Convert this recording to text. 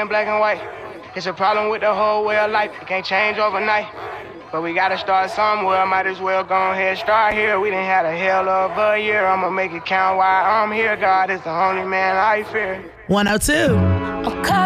in black and white. It's a problem with the whole way of life. It can't change overnight. But we gotta start somewhere. Might as well go ahead, start here. We done had a hell of a year. I'ma make it count while I'm here. God is the only man I fear. 102.